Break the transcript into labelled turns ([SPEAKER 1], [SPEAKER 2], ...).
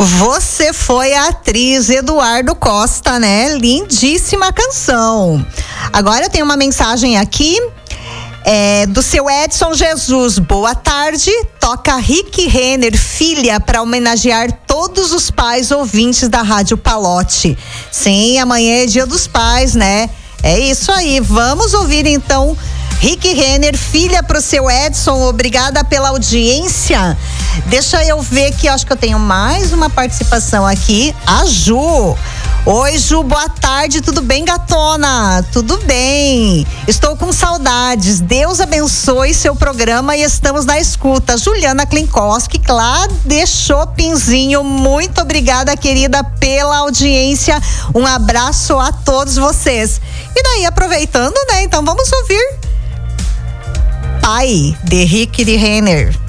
[SPEAKER 1] Você foi a atriz Eduardo Costa, né? Lindíssima canção. Agora tem uma mensagem aqui do seu Edson Jesus. Boa tarde, toca Rick Renner, filha, para homenagear todos os pais ouvintes da Rádio Palote. Sim, amanhã é Dia dos Pais, né? É isso aí, vamos ouvir então Rick Renner, filha, pro seu Edson. Obrigada pela audiência. Deixa eu ver que acho que eu tenho mais uma participação aqui. A Ju. Oi, Ju, boa tarde, tudo bem, gatona? Tudo bem, estou com saudades. Deus abençoe seu programa e estamos na escuta. Juliana Klinkowski, lá de Chopinzinho. Muito obrigada, querida, pela audiência. Um abraço a todos vocês. E daí, aproveitando, né? Então vamos ouvir Pai, de Rick Renner.